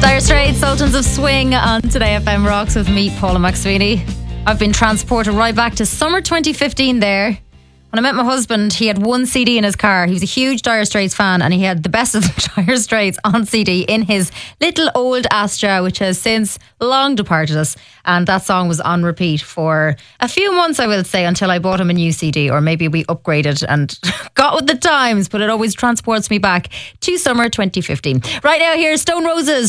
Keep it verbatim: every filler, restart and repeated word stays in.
Dire Straits, Sultans of Swing on Today F M Rocks with me, Paula McSweeney. I've been transported right back to summer twenty fifteen there. When I met my husband, he had one C D in his car. He was a huge Dire Straits fan and he had the best of the Dire Straits on C D in his little old Astra, which has since long departed us. And that song was on repeat for a few months, I will say, until I bought him a new C D, or maybe we upgraded and got with the times, but it always transports me back to summer twenty fifteen. Right now, here's Stone Roses.